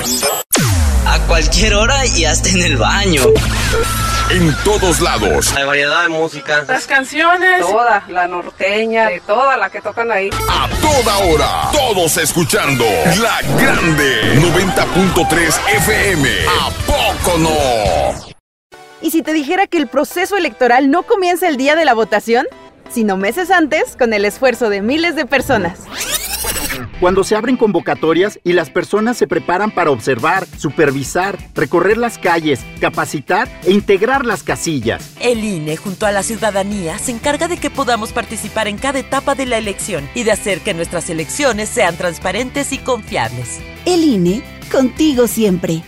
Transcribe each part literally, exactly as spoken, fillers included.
A cualquier hora y hasta en el baño. En todos lados. Hay variedad de música. Las canciones. Toda, la norteña, de toda la que tocan ahí. A toda hora. Todos escuchando. La Grande. noventa punto tres F M. ¿A poco no? ¿Y si te dijera que el proceso electoral no comienza el día de la votación, sino meses antes, con el esfuerzo de miles de personas? Cuando se abren convocatorias y las personas se preparan para observar, supervisar, recorrer las calles, capacitar e integrar las casillas. El I N E, junto a la ciudadanía, se encarga de que podamos participar en cada etapa de la elección y de hacer que nuestras elecciones sean transparentes y confiables. El I N E, contigo siempre.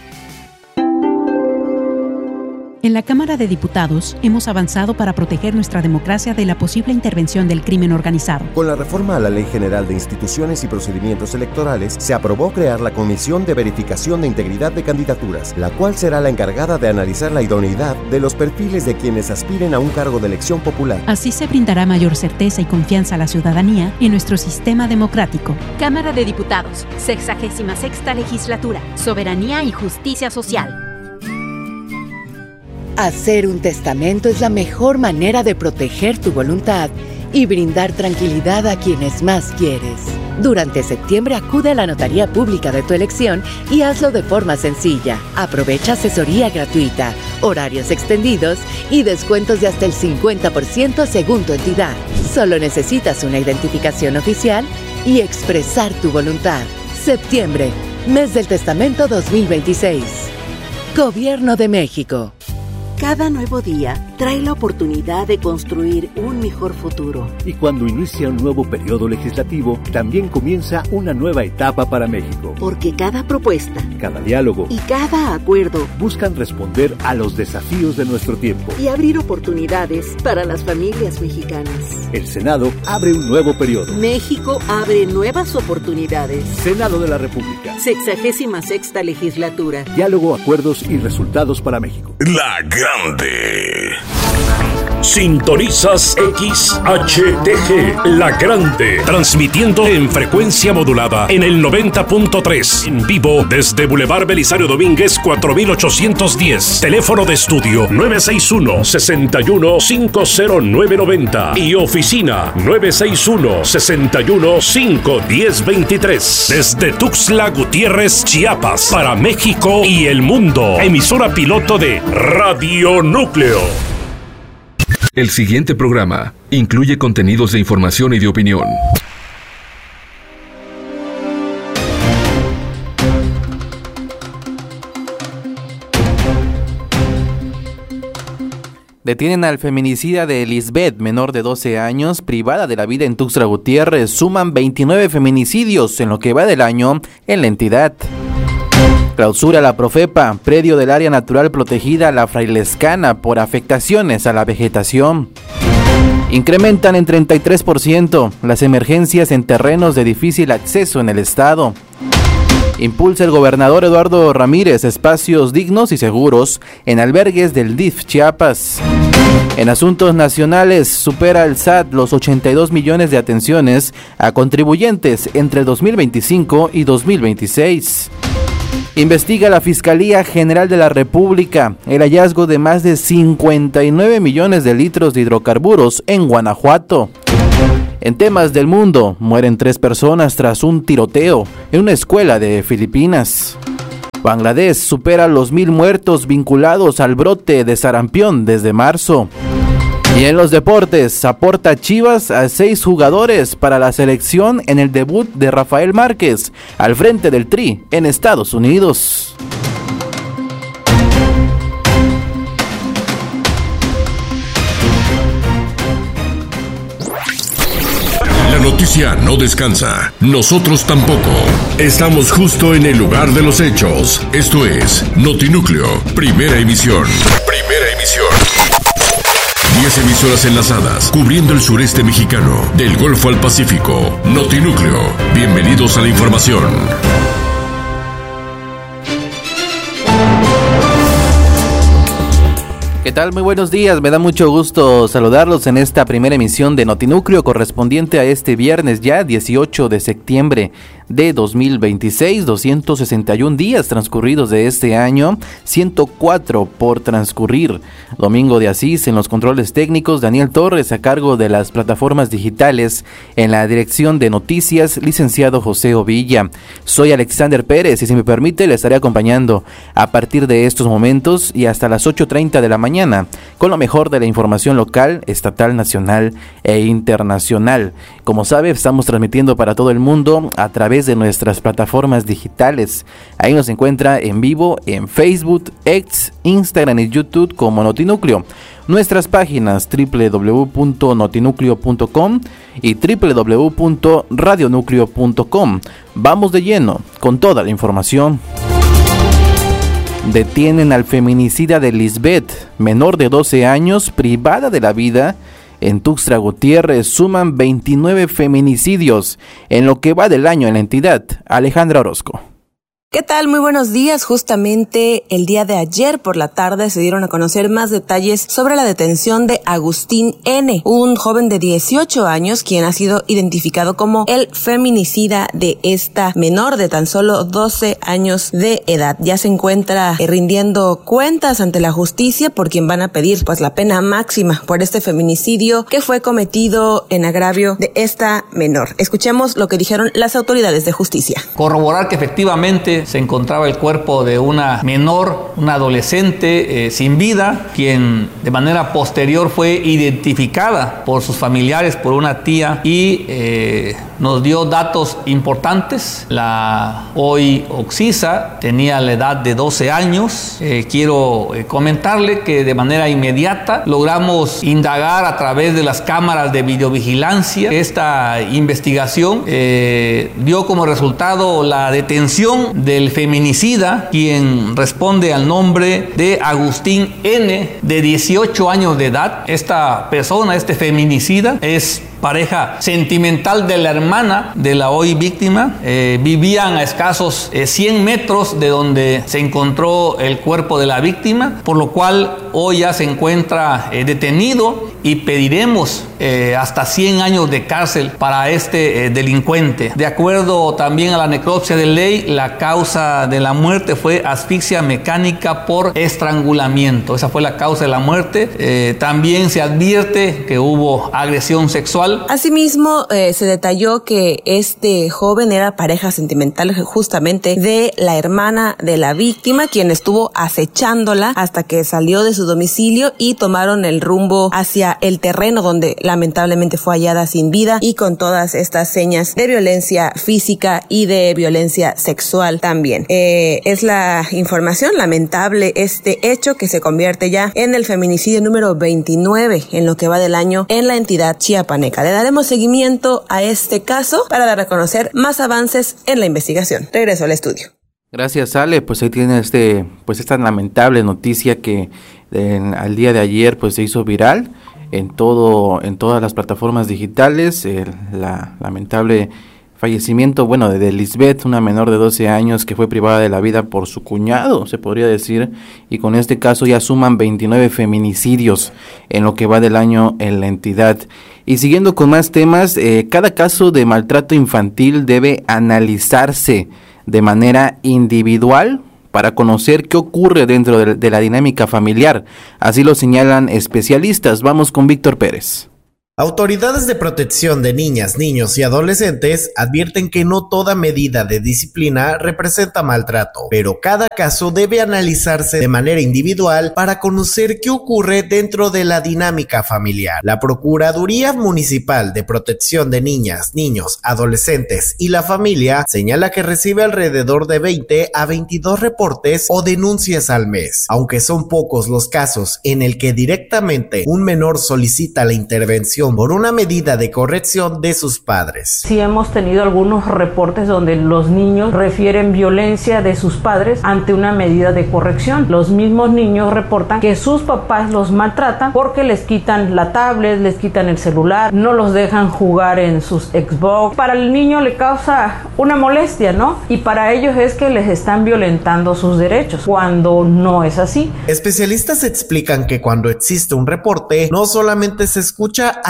En la Cámara de Diputados hemos avanzado para proteger nuestra democracia de la posible intervención del crimen organizado. Con la reforma a la Ley General de Instituciones y Procedimientos Electorales, se aprobó crear la Comisión de Verificación de Integridad de Candidaturas, la cual será la encargada de analizar la idoneidad de los perfiles de quienes aspiren a un cargo de elección popular. Así se brindará mayor certeza y confianza a la ciudadanía en nuestro sistema democrático. Cámara de Diputados, sexagésima sexta Legislatura, Soberanía y Justicia Social. Hacer un testamento es la mejor manera de proteger tu voluntad y brindar tranquilidad a quienes más quieres. Durante septiembre acude a la notaría pública de tu elección y hazlo de forma sencilla. Aprovecha asesoría gratuita, horarios extendidos y descuentos de hasta el cincuenta por ciento según tu entidad. Solo necesitas una identificación oficial y expresar tu voluntad. Septiembre, mes del testamento dos mil veintiséis. Gobierno de México. Cada nuevo día trae la oportunidad de construir un mejor futuro. Y cuando inicia un nuevo periodo legislativo, también comienza una nueva etapa para México. Porque cada propuesta, cada diálogo y cada acuerdo buscan responder a los desafíos de nuestro tiempo y abrir oportunidades para las familias mexicanas. El Senado abre un nuevo periodo. México abre nuevas oportunidades. Senado de la República. Sexagésima sexta Legislatura. Diálogo, acuerdos y resultados para México. La Grande. Sintonizas X H T G, La Grande, transmitiendo en frecuencia modulada en el noventa punto tres, en vivo desde Boulevard Belisario Domínguez cuatro mil ochocientos diez, teléfono de estudio nueve seis uno, seis uno cinco cero nueve nueve cero y oficina nueve seis uno, seis uno cinco uno cero dos tres, desde Tuxtla Gutiérrez, Chiapas, para México y el mundo, emisora piloto de Radio Núcleo. El siguiente programa incluye contenidos de información y de opinión. Detienen al feminicida de Lisbeth, menor de doce años, privada de la vida en Tuxtla Gutiérrez. Suman veintinueve feminicidios en lo que va del año en la entidad. Clausura la Profepa, predio del área natural protegida La Frailescana por afectaciones a la vegetación. Incrementan en treinta y tres por ciento las emergencias en terrenos de difícil acceso en el estado. Impulsa el gobernador Eduardo Ramírez espacios dignos y seguros en albergues del D I F Chiapas. En asuntos nacionales, supera el S A T los ochenta y dos millones de atenciones a contribuyentes entre dos mil veinticinco y dos mil veintiséis. Investiga la Fiscalía General de la República el hallazgo de más de cincuenta y nueve millones de litros de hidrocarburos en Guanajuato. En temas del mundo, mueren tres personas tras un tiroteo en una escuela de Filipinas. Bangladesh supera los mil muertos vinculados al brote de sarampión desde marzo. Y en los deportes, aporta Chivas a seis jugadores para la selección en el debut de Rafael Márquez al frente del Tri en Estados Unidos. La noticia no descansa, nosotros tampoco. Estamos justo en el lugar de los hechos. Esto es Notinúcleo, primera emisión. Primera emisión. diez emisoras enlazadas, cubriendo el sureste mexicano, del Golfo al Pacífico. Notinúcleo, bienvenidos a la información. ¿Qué tal? Muy buenos días, me da mucho gusto saludarlos en esta primera emisión de Notinúcleo correspondiente a este viernes ya dieciocho de septiembre de dos mil veintiséis, doscientos sesenta y un días transcurridos de este año, ciento cuatro por transcurrir. Domingo de Asís en los controles técnicos, Daniel Torres a cargo de las plataformas digitales, en la dirección de noticias, licenciado José Ovilla. Soy Alexander Pérez y si me permite le estaré acompañando a partir de estos momentos y hasta las ocho treinta de la mañana con lo mejor de la información local, estatal, nacional e internacional. Como sabe, estamos transmitiendo para todo el mundo a través de nuestras plataformas digitales. Ahí nos encuentra en vivo en Facebook, X, Instagram y YouTube como Notinúcleo. Nuestras páginas doble u doble u doble u punto notinúcleo punto com y doble u doble u doble u punto radionúcleo punto com. Vamos de lleno con toda la información. Detienen al feminicida de Lisbeth, menor de doce años, privada de la vida. En Tuxtla Gutiérrez suman veintinueve feminicidios en lo que va del año en la entidad. Alejandra Orozco. ¿Qué tal? Muy buenos días. Justamente el día de ayer por la tarde se dieron a conocer más detalles sobre la detención de Agustín N., un joven de dieciocho años quien ha sido identificado como el feminicida de esta menor de tan solo doce años de edad. Ya se encuentra rindiendo cuentas ante la justicia por quien van a pedir pues la pena máxima por este feminicidio que fue cometido en agravio de esta menor. Escuchemos lo que dijeron las autoridades de justicia. Corroborar que efectivamente se encontraba el cuerpo de una menor, una adolescente eh, sin vida, quien de manera posterior fue identificada por sus familiares, por una tía, y eh, nos dio datos importantes. La hoy Oxisa tenía la edad de doce años. Eh, quiero eh, comentarle que de manera inmediata logramos indagar a través de las cámaras de videovigilancia. Esta investigación eh, dio como resultado la detención de del feminicida, quien responde al nombre de Agustín N., de dieciocho años de edad. Esta persona, este feminicida, es pareja sentimental de la hermana de la hoy víctima. Eh, vivían a escasos eh, cien metros de donde se encontró el cuerpo de la víctima, por lo cual hoy ya se encuentra eh, detenido y pediremos eh, hasta cien años de cárcel para este eh, delincuente. De acuerdo también a la necropsia de ley, la causa de la muerte fue asfixia mecánica por estrangulamiento. Esa fue la causa de la muerte. Eh, también se advierte que hubo agresión sexual. Asimismo, eh, se detalló que este joven era pareja sentimental justamente de la hermana de la víctima, quien estuvo acechándola hasta que salió de su domicilio y tomaron el rumbo hacia el terreno donde lamentablemente fue hallada sin vida y con todas estas señas de violencia física y de violencia sexual también. Eh, es la información, lamentable este hecho que se convierte ya en el feminicidio número veintinueve en lo que va del año en la entidad chiapaneca. Le daremos seguimiento a este caso para dar a conocer más avances en la investigación. Regreso al estudio. Gracias, Ale. Pues ahí tiene este, pues esta lamentable noticia que en, al día de ayer pues se hizo viral en todo, en todas las plataformas digitales. El la lamentable fallecimiento, bueno, de, de Lisbeth, una menor de doce años que fue privada de la vida por su cuñado, se podría decir, y con este caso ya suman veintinueve feminicidios en lo que va del año en la entidad. Y siguiendo con más temas, eh, cada caso de maltrato infantil debe analizarse de manera individual para conocer qué ocurre dentro de, de la dinámica familiar. Así lo señalan especialistas. Vamos con Víctor Pérez. Autoridades de protección de niñas, niños y adolescentes advierten que no toda medida de disciplina representa maltrato, pero cada caso debe analizarse de manera individual para conocer qué ocurre dentro de la dinámica familiar. La Procuraduría Municipal de Protección de Niñas, Niños, Adolescentes y la Familia señala que recibe alrededor de veinte a veintidós reportes o denuncias al mes, aunque son pocos los casos en el que directamente un menor solicita la intervención por una medida de corrección de sus padres. Sí hemos tenido algunos reportes donde los niños refieren violencia de sus padres ante una medida de corrección. Los mismos niños reportan que sus papás los maltratan porque les quitan la tablet, les quitan el celular, no los dejan jugar en sus Xbox. Para el niño le causa una molestia, ¿no? Y para ellos es que les están violentando sus derechos, cuando no es así. Especialistas explican que cuando existe un reporte, no solamente se escucha a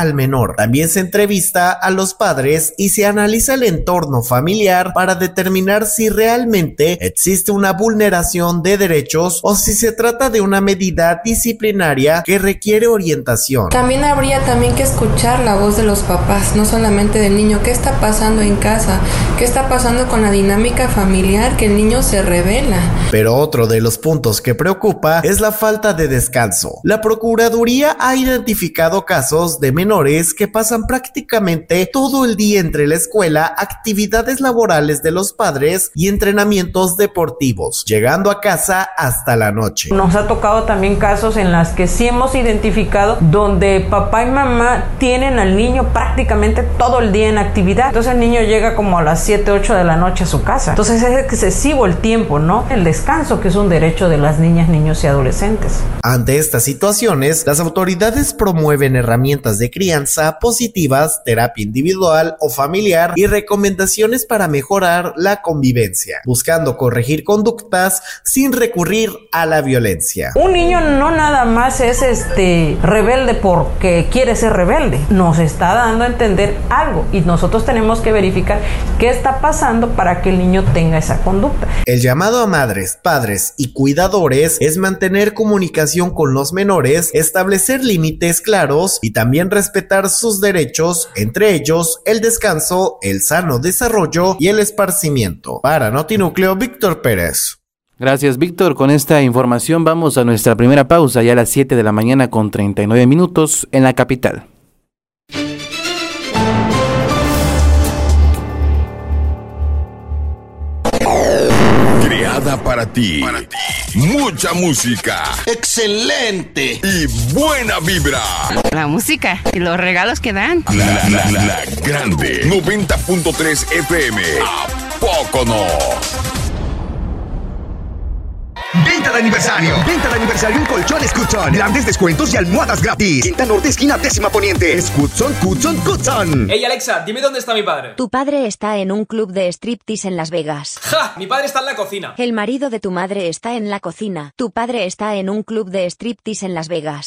al menor. También se entrevista a los padres y se analiza el entorno familiar para determinar si realmente existe una vulneración de derechos o si se trata de una medida disciplinaria que requiere orientación. También habría también que escuchar la voz de los papás, no solamente del niño. ¿Qué está pasando en casa? ¿Qué está pasando con la dinámica familiar? Que el niño se revela. Pero otro de los puntos que preocupa es la falta de descanso. La Procuraduría ha identificado casos de menores que pasan prácticamente todo el día entre la escuela, actividades laborales de los padres y entrenamientos deportivos, llegando a casa hasta la noche. Nos ha tocado también casos en las que sí hemos identificado donde papá y mamá tienen al niño prácticamente todo el día en actividad. Entonces el niño llega como a las siete, ocho de la noche a su casa. Entonces es excesivo el tiempo, ¿no? El descanso, que es un derecho de las niñas, niños y adolescentes. Ante estas situaciones, las autoridades promueven herramientas de crianza positivas, terapia individual o familiar y recomendaciones para mejorar la convivencia, buscando corregir conductas sin recurrir a la violencia. Un niño no nada más es este rebelde porque quiere ser rebelde. Nos está dando a entender algo y nosotros tenemos que verificar qué está pasando para que el niño tenga esa conducta. El llamado a madres, padres y cuidadores es mantener comunicación con los menores, establecer límites claros y también respetar sus derechos, entre ellos el descanso, el sano desarrollo y el esparcimiento. Para Notinúcleo, Víctor Pérez. Gracias, Víctor. Con esta información vamos a nuestra primera pausa, ya a las siete de la mañana con treinta y nueve minutos en la capital. Creada para ti. para ti. Mucha música. Excelente. Y buena vibra. La música y los regalos que dan. La, la, la, la grande. noventa punto tres F M. ¿A poco no? Venta de aniversario. Venta de aniversario en Colchones Cutzon. Grandes descuentos y almohadas gratis. Quinta Norte, esquina décima poniente. Es Cutzon, Cutzon, Cutzon. Hey Alexa, dime dónde está mi padre. Tu padre está en un club de striptease en Las Vegas. ¡Ja! Mi padre está en la cocina. El marido de tu madre está en la cocina. Tu padre está en un club de striptease en Las Vegas.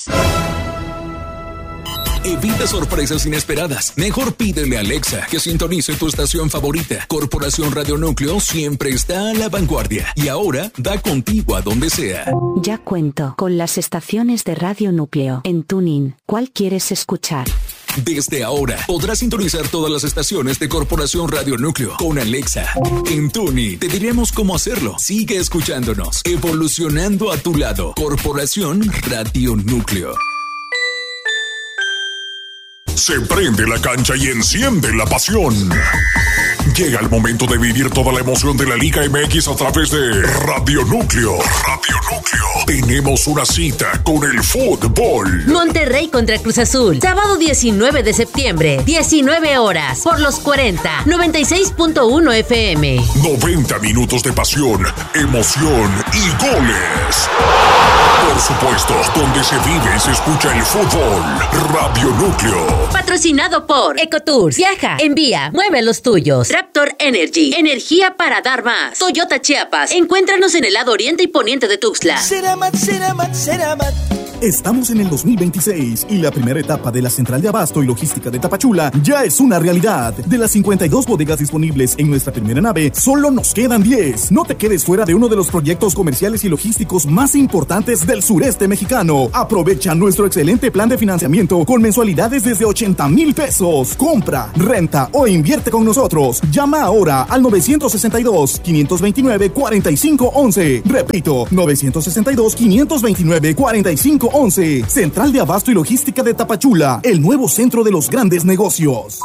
Evita sorpresas inesperadas. Mejor pídele a Alexa que sintonice tu estación favorita. Corporación Radio Núcleo siempre está a la vanguardia y ahora da contigo a donde sea. Ya cuento con las estaciones de Radio Núcleo en TuneIn. ¿Cuál quieres escuchar? Desde ahora podrás sintonizar todas las estaciones de Corporación Radio Núcleo con Alexa. En TuneIn te diremos cómo hacerlo. Sigue escuchándonos, evolucionando a tu lado. Corporación Radio Núcleo. Se prende la cancha y enciende la pasión. Llega el momento de vivir toda la emoción de la Liga M X a través de Radio Núcleo. Radio Núcleo. Tenemos una cita con el fútbol. Monterrey contra Cruz Azul. Sábado diecinueve de septiembre. diecinueve horas. Por los cuarenta. noventa y seis punto uno F M. noventa minutos de pasión, emoción y goles. Por supuesto, donde se vive y se escucha el fútbol. Radio Núcleo. Patrocinado por Ecotours. Viaja, envía, mueve los tuyos. Raptor Energy. Energía para dar más. Toyota Chiapas. Encuéntranos en el lado oriente y poniente de Tuxtla. Ceramat, Ceramat, Ceramat. Estamos en el dos mil veintiséis y la primera etapa de la Central de Abasto y Logística de Tapachula ya es una realidad. De las cincuenta y dos bodegas disponibles en nuestra primera nave, solo nos quedan diez. No te quedes fuera de uno de los proyectos comerciales y logísticos más importantes del sureste mexicano. Aprovecha nuestro excelente plan de financiamiento con mensualidades desde ochenta mil pesos. Compra, renta o invierte con nosotros. Llama ahora al nueve seis dos, cinco dos nueve, cuatro cinco uno uno. Repito, nueve seis dos, cinco dos nueve, cuatro cinco once. Central de Abasto y Logística de Tapachula, el nuevo centro de los grandes negocios.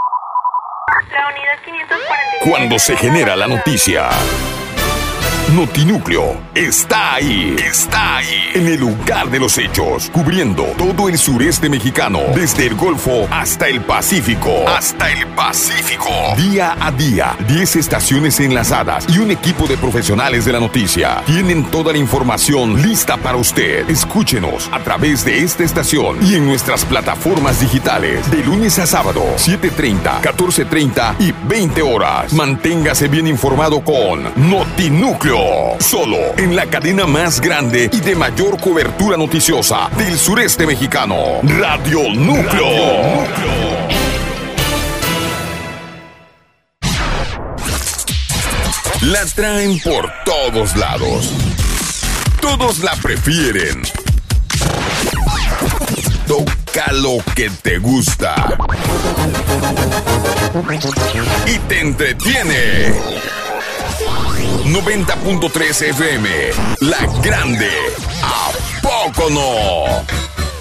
Cuando se genera la noticia, Notinúcleo está ahí, está ahí, en el lugar de los hechos, cubriendo todo el sureste mexicano, desde el Golfo hasta el Pacífico, hasta el Pacífico. Día a día, diez estaciones enlazadas y un equipo de profesionales de la noticia tienen toda la información lista para usted. Escúchenos a través de esta estación y en nuestras plataformas digitales, de lunes a sábado, siete treinta, catorce treinta y veinte horas. Manténgase bien informado con Notinúcleo. Núcleo. Solo en la cadena más grande y de mayor cobertura noticiosa del sureste mexicano. Radio Núcleo. Radio Núcleo. La traen por todos lados. Todos la prefieren. Toca lo que te gusta. Y te entretiene. noventa punto tres F M. La Grande. ¿A poco no?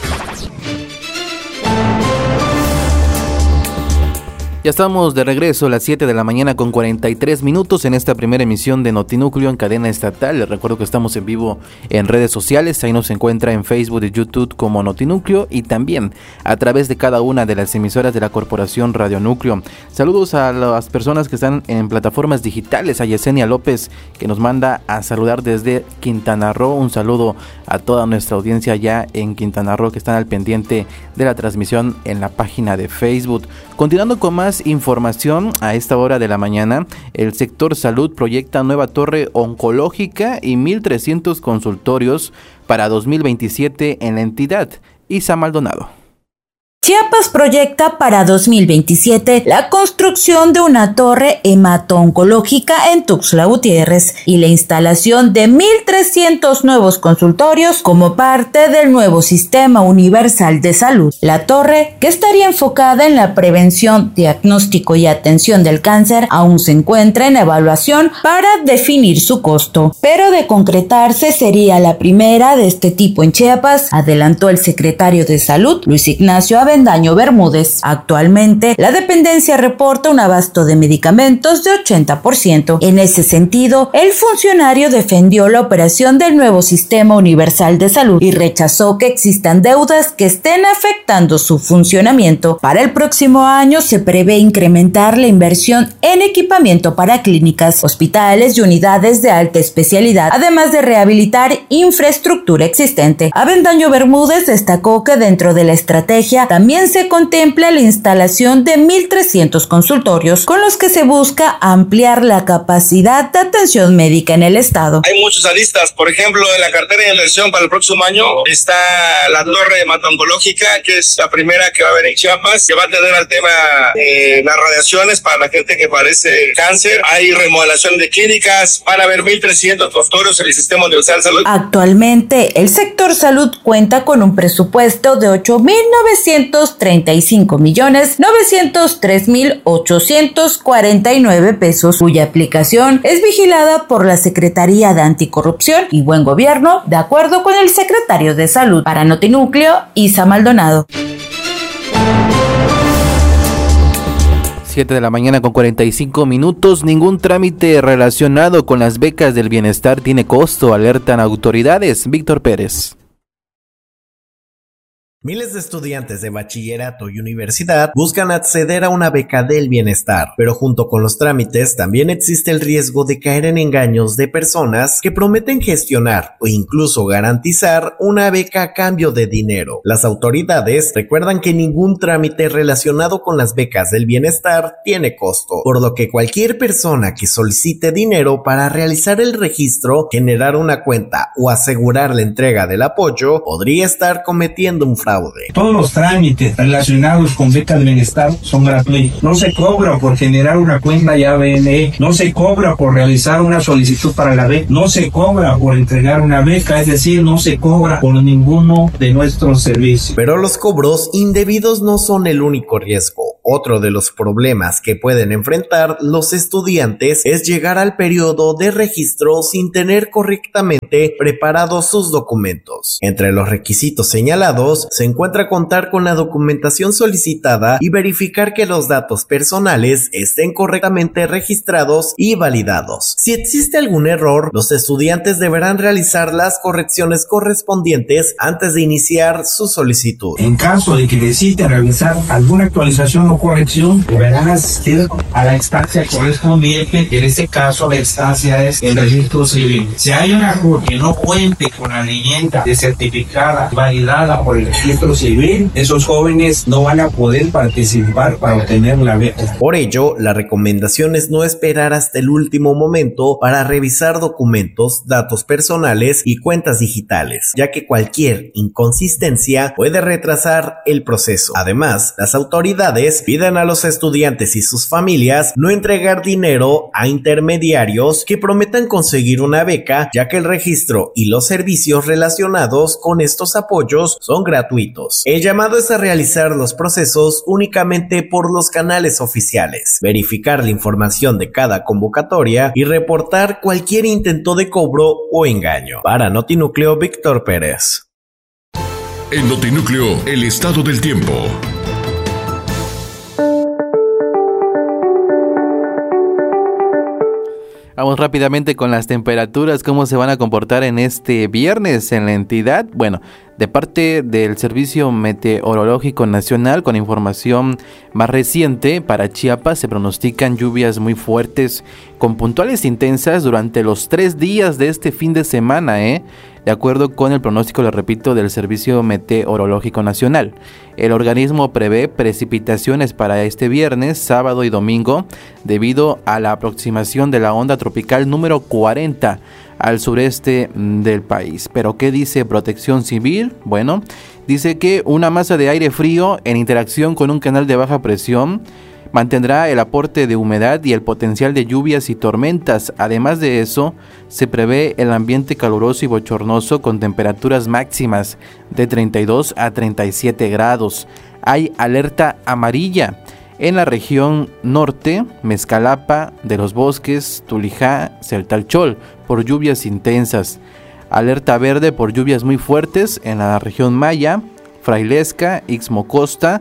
Ya estamos de regreso a las siete de la mañana con cuarenta y tres minutos en esta primera emisión de Notinúcleo en cadena estatal. Les recuerdo que estamos en vivo en redes sociales, ahí nos encuentra en Facebook y YouTube como Notinúcleo y también a través de cada una de las emisoras de la Corporación Radio Núcleo. Saludos a las personas que están en plataformas digitales, a Yesenia López que nos manda a saludar desde Quintana Roo. Un saludo a toda nuestra audiencia ya en Quintana Roo que están al pendiente de la transmisión en la página de Facebook. Continuando con más información a esta hora de la mañana, el sector salud proyecta nueva torre oncológica y mil trescientos consultorios para dos mil veintisiete en la entidad. Isa Maldonado. Chiapas proyecta para dos mil veintisiete la construcción de una torre hemato-oncológica en Tuxtla Gutiérrez y la instalación de mil trescientos nuevos consultorios como parte del nuevo Sistema Universal de Salud. La torre, que estaría enfocada en la prevención, diagnóstico y atención del cáncer, aún se encuentra en evaluación para definir su costo, pero de concretarse sería la primera de este tipo en Chiapas, adelantó el secretario de Salud, Luis Ignacio Avendaño Bermúdez. Actualmente, la dependencia reporta un abasto de medicamentos de ochenta por ciento. En ese sentido, el funcionario defendió la operación del nuevo Sistema Universal de Salud y rechazó que existan deudas que estén afectando su funcionamiento. Para el próximo año se prevé incrementar la inversión en equipamiento para clínicas, hospitales y unidades de alta especialidad, además de rehabilitar infraestructura existente. Avendaño Bermúdez destacó que dentro de la estrategia también se contempla la instalación de mil trescientos consultorios, con los que se busca ampliar la capacidad de atención médica en el estado. Hay muchos aristas, por ejemplo, en la cartera de inversión para el próximo año está la torre hemato-oncológica, que es la primera que va a haber en Chiapas, que va a tener al tema de las radiaciones para la gente que padece cáncer. Hay remodelación de clínicas, van a haber mil trescientos consultorios en el Sistema Universal de Salud. Actualmente, el sector salud cuenta con un presupuesto de ocho mil novecientos treinta y cinco millones novecientos tres mil ochocientos cuarenta y nueve pesos, cuya aplicación es vigilada por la Secretaría de Anticorrupción y Buen Gobierno, de acuerdo con el secretario de Salud. Para Notinúcleo, Isa Maldonado. siete de la mañana con cuarenta y cinco minutos. Ningún trámite relacionado con las becas del bienestar tiene costo, alertan autoridades. Víctor Pérez. Miles de estudiantes de bachillerato y universidad buscan acceder a una beca del bienestar, pero junto con los trámites también existe el riesgo de caer en engaños de personas que prometen gestionar o incluso garantizar una beca a cambio de dinero. Las autoridades recuerdan que ningún trámite relacionado con las becas del bienestar tiene costo, por lo que cualquier persona que solicite dinero para realizar el registro, generar una cuenta o asegurar la entrega del apoyo podría estar cometiendo un fraude. Todos los trámites relacionados con becas de bienestar son gratuitos. No se cobra por generar una cuenta ya B N E, no se cobra por realizar una solicitud para la beca, no se cobra por entregar una beca, es decir, no se cobra por ninguno de nuestros servicios. Pero los cobros indebidos no son el único riesgo. Otro de los problemas que pueden enfrentar los estudiantes es llegar al periodo de registro sin tener correctamente preparados sus documentos. Entre los requisitos señalados se encuentra contar con la documentación solicitada y verificar que los datos personales estén correctamente registrados y validados. Si existe algún error, los estudiantes deberán realizar las correcciones correspondientes antes de iniciar su solicitud. En caso de que necesiten realizar alguna actualización por corrección, deberás ir a la instancia correspondiente, que en este caso la instancia es el registro civil. Si hay una C U R que no cuente con la leyenda de certificada validada por el registro civil, esos jóvenes no van a poder participar para obtener la beca. Por ello, la recomendación es no esperar hasta el último momento para revisar documentos, datos personales y cuentas digitales, ya que cualquier inconsistencia puede retrasar el proceso. Además, las autoridades piden a los estudiantes y sus familias no entregar dinero a intermediarios que prometan conseguir una beca, ya que el registro y los servicios relacionados con estos apoyos son gratuitos. El llamado es a realizar los procesos únicamente por los canales oficiales, verificar la información de cada convocatoria y reportar cualquier intento de cobro o engaño. Para Notinúcleo, Víctor Pérez. En Notinúcleo, el estado del tiempo. Vamos rápidamente con las temperaturas, cómo se van a comportar en este viernes en la entidad. Bueno, de parte del Servicio Meteorológico Nacional, con información más reciente, para Chiapas se pronostican lluvias muy fuertes con puntuales intensas durante los tres días de este fin de semana, ¿eh? De acuerdo con el pronóstico, le repito, del Servicio Meteorológico Nacional. El organismo prevé precipitaciones para este viernes, sábado y domingo debido a la aproximación de la onda tropical número cuarenta al sureste del país. ¿Pero qué dice Protección Civil? Bueno, dice que una masa de aire frío en interacción con un canal de baja presión mantendrá el aporte de humedad y el potencial de lluvias y tormentas. Además de eso, se prevé el ambiente caluroso y bochornoso con temperaturas máximas de treinta y dos a treinta y siete grados. Hay alerta amarilla en la región norte, Mezcalapa, de los Bosques, Tulijá, Celtalchol, por lluvias intensas. Alerta verde por lluvias muy fuertes en la región Maya, Frailesca, Ixmocosta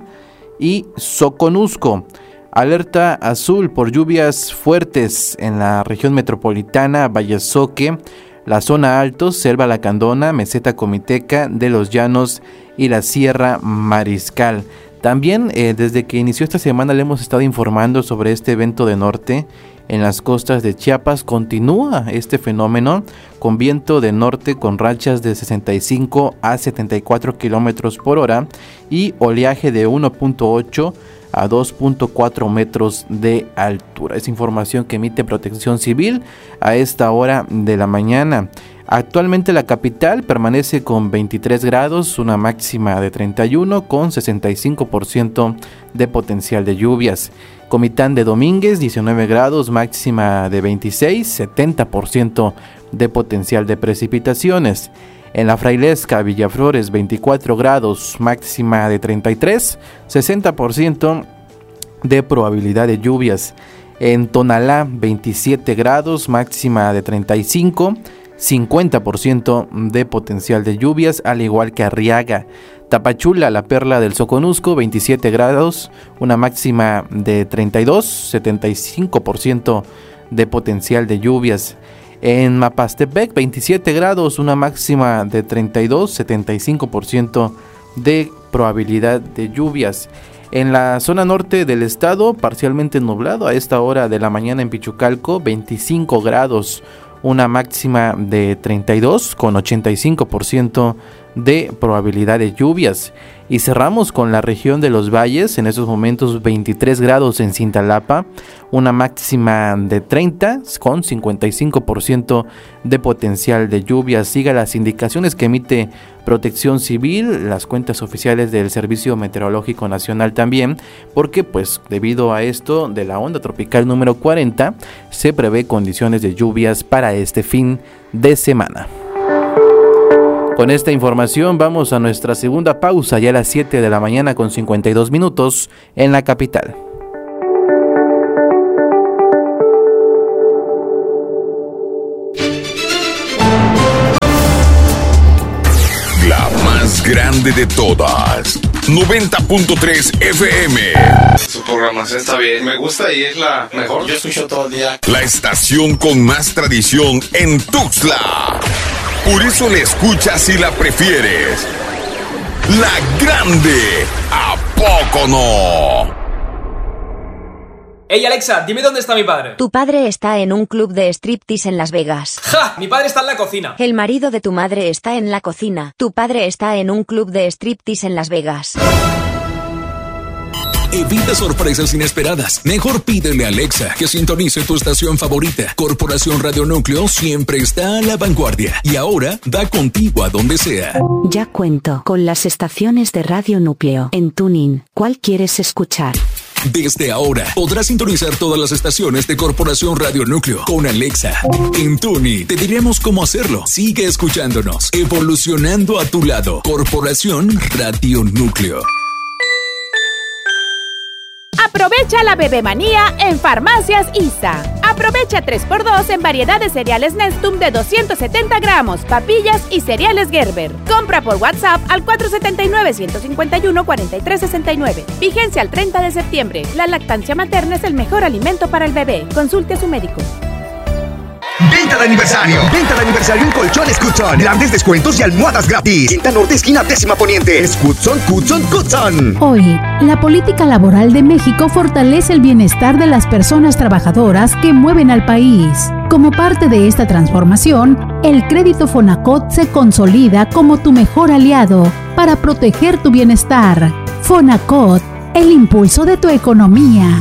y Soconusco. Alerta azul por lluvias fuertes en la región metropolitana, Vallesoque, la zona Altos, Selva Lacandona, Meseta Comiteca, de los Llanos y la Sierra Mariscal. También eh, desde que inició esta semana le hemos estado informando sobre este evento de norte en las costas de Chiapas. Continúa este fenómeno con viento de norte con rachas de sesenta y cinco a setenta y cuatro kilómetros por hora y oleaje de uno punto ocho a dos punto cuatro metros de altura. Es información que emite Protección Civil a esta hora de la mañana. Actualmente la capital permanece con veintitrés grados, una máxima de treinta y uno con sesenta y cinco por ciento de potencial de lluvias. Comitán de Domínguez, diecinueve grados, máxima de veintiséis, setenta por ciento de potencial de precipitaciones. En la Frailesca, Villaflores, veinticuatro grados, máxima de treinta y tres, sesenta por ciento de probabilidad de lluvias. En Tonalá, veintisiete grados, máxima de treinta y cinco, cincuenta por ciento de potencial de lluvias, al igual que Arriaga. Tapachula, la perla del Soconusco, veintisiete grados, una máxima de treinta y dos, setenta y cinco por ciento de potencial de lluvias. En Mapastepec, veintisiete grados, una máxima de treinta y dos, setenta y cinco por ciento de probabilidad de lluvias. En la zona norte del estado, parcialmente nublado a esta hora de la mañana en Pichucalco, veinticinco grados, una máxima de treinta y dos con ochenta y cinco por ciento de probabilidad de lluvias. Y cerramos con la región de los valles, en estos momentos veintitrés grados en Cintalapa, una máxima de treinta con cincuenta y cinco por ciento de potencial de lluvias. Siga las indicaciones que emite Protección Civil, las cuentas oficiales del Servicio Meteorológico Nacional también, porque pues debido a esto de la onda tropical número cuarenta, se prevé condiciones de lluvias para este fin de semana. Con esta información vamos a nuestra segunda pausa, ya a las siete de la mañana con cincuenta y dos minutos en la capital. La más grande de todas, noventa punto tres F M. Su programación está bien, me gusta y es la mejor. Yo escucho todo el día. La estación con más tradición en Tuxtla. Por eso la escuchas y la prefieres. La grande, ¿a poco no? Ey Alexa, dime dónde está mi padre. Tu padre está en un club de striptease en Las Vegas. ¡Ja! Mi padre está en la cocina. El marido de tu madre está en la cocina. Tu padre está en un club de striptease en Las Vegas. Evita sorpresas inesperadas. Mejor pídele a Alexa que sintonice tu estación favorita. Corporación Radio Núcleo siempre está a la vanguardia y ahora va contigo a donde sea. Ya cuento con las estaciones de Radio Núcleo en TuneIn. ¿Cuál quieres escuchar? Desde ahora podrás sintonizar todas las estaciones de Corporación Radio Núcleo con Alexa. En TuneIn te diremos cómo hacerlo. Sigue escuchándonos, evolucionando a tu lado. Corporación Radio Núcleo. Aprovecha la bebemanía en Farmacias I S A. Aprovecha tres por dos en variedad de cereales Nestum de doscientos setenta gramos, papillas y cereales Gerber. Compra por WhatsApp al cuatro siete nueve, uno cinco uno, cuatro tres seis nueve. Vigencia al treinta de septiembre. La lactancia materna es el mejor alimento para el bebé. Consulte a su médico. Venta de aniversario. Venta de aniversario en Colchones Cutzon. Grandes descuentos y almohadas gratis. Quinta Norte, esquina décima poniente. Es Cutzon, Cutzon, Cutzon. Hoy, la política laboral de México fortalece el bienestar de las personas trabajadoras que mueven al país. Como parte de esta transformación, el crédito Fonacot se consolida como tu mejor aliado para proteger tu bienestar. Fonacot, el impulso de tu economía.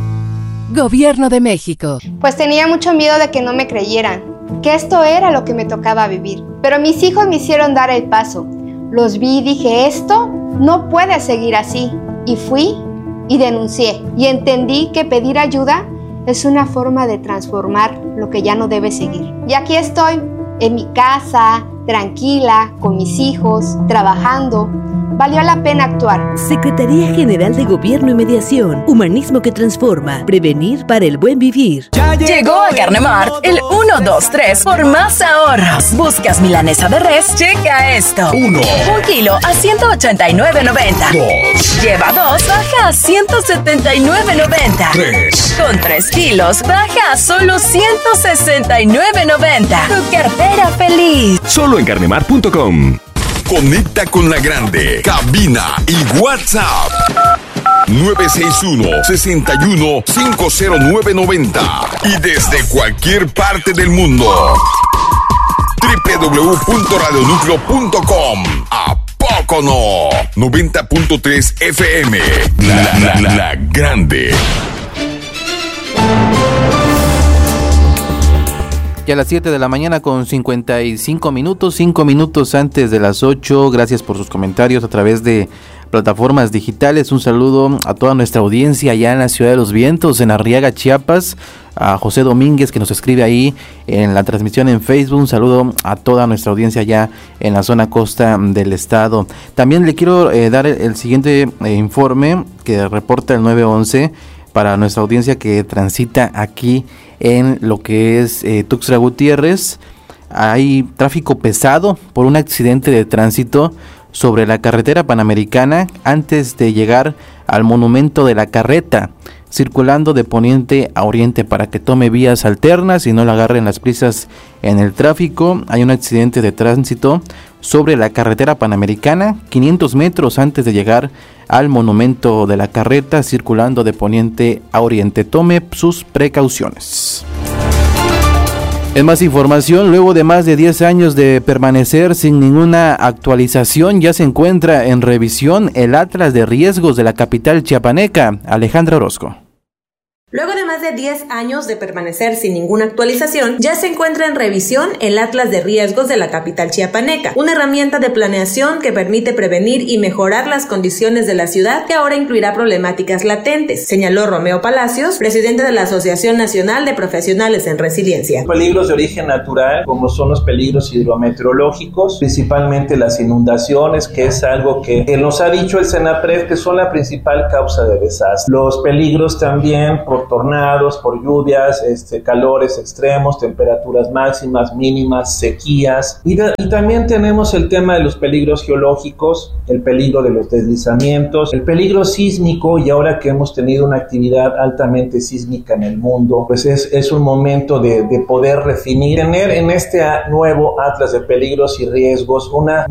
Gobierno de México. Pues tenía mucho miedo de que no me creyeran, que esto era lo que me tocaba vivir. Pero mis hijos me hicieron dar el paso. Los vi y dije, esto no puede seguir así. Y fui y denuncié. Y entendí que pedir ayuda es una forma de transformar lo que ya no debe seguir. Y aquí estoy, en mi casa, tranquila, con mis hijos, trabajando. Valió la pena actuar. Secretaría General de Gobierno y Mediación. Humanismo que transforma. Prevenir para el buen vivir. Ya llegó a Carnemart el uno dos tres por más ahorros. ¿Buscas milanesa de res? Checa esto. uno. Un kilo a ciento ochenta y nueve noventa. dos. Lleva dos, baja a ciento setenta y nueve noventa. tres. Con tres kilos, baja a solo ciento sesenta y nueve noventa. Tu cartera feliz. Solo en carnemart punto com. Conecta con la grande. Cabina y WhatsApp. nueve seis uno, seis uno, cinco cero nueve nueve cero. Y desde cualquier parte del mundo. doble u doble u doble u punto radio núcleo punto com. ¿A poco no? noventa punto tres F M. La, la, la, la grande. Y a las siete de la mañana con cincuenta y cinco minutos, cinco minutos antes de las ocho. Gracias por sus comentarios a través de plataformas digitales. Un saludo a toda nuestra audiencia allá en la Ciudad de los Vientos, en Arriaga, Chiapas. A José Domínguez, que nos escribe ahí en la transmisión en Facebook. Un saludo a toda nuestra audiencia allá en la zona costa del estado. También le quiero eh, dar el, el siguiente eh, informe que reporta el nueve once para nuestra audiencia que transita aquí en lo que es eh, Tuxtla Gutiérrez. Hay tráfico pesado por un accidente de tránsito sobre la carretera panamericana antes de llegar al monumento de la Carreta, circulando de poniente a oriente para que tome vías alternas y no le agarren las prisas en el tráfico. Hay un accidente de tránsito sobre la carretera panamericana, quinientos metros antes de llegar al monumento de la Carreta, circulando de poniente a oriente. Tome sus precauciones. En más información, luego de más de diez años de permanecer sin ninguna actualización, ya se encuentra en revisión el Atlas de Riesgos de la capital chiapaneca. Alejandra Orozco. Luego de más de diez años de permanecer sin ninguna actualización, ya se encuentra en revisión el Atlas de Riesgos de la capital chiapaneca, una herramienta de planeación que permite prevenir y mejorar las condiciones de la ciudad, que ahora incluirá problemáticas latentes, señaló Romeo Palacios, presidente de la Asociación Nacional de Profesionales en Resiliencia. Peligros de origen natural, como son los peligros hidrometeorológicos, principalmente las inundaciones, que es algo que, que nos ha dicho el Senapred que son la principal causa de desastre. Los peligros también por tornados, por lluvias, este, calores extremos, temperaturas máximas, mínimas, sequías. Y, de, y también tenemos el tema de los peligros geológicos, el peligro de los deslizamientos, el peligro sísmico, y ahora que hemos tenido una actividad altamente sísmica en el mundo, pues es, es un momento de, de poder definir, tener en este nuevo Atlas de Peligros y Riesgos una